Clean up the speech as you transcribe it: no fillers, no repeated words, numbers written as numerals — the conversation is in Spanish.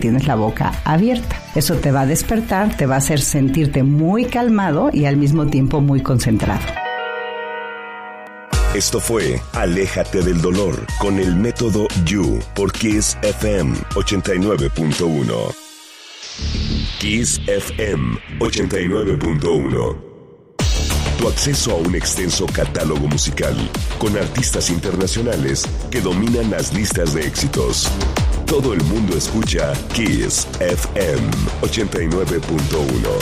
tienes la boca abierta. Eso te va a despertar, te va a hacer sentirte muy calmado y al mismo tiempo muy concentrado. Esto fue Aléjate del Dolor con el método You por Kiss FM 89.1. Kiss FM 89.1. Tu acceso a un extenso catálogo musical con artistas internacionales que dominan las listas de éxitos. Todo el mundo escucha Kiss FM 89.1.